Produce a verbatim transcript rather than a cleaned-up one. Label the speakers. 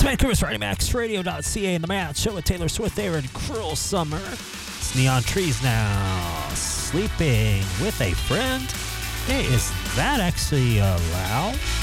Speaker 1: Vancouver's Friday Max Radio dot C A and the Matt Show with Taylor Swift there in Cruel Summer. It's Neon Trees now. Sleeping with a Friend. Hey, is that actually allowed?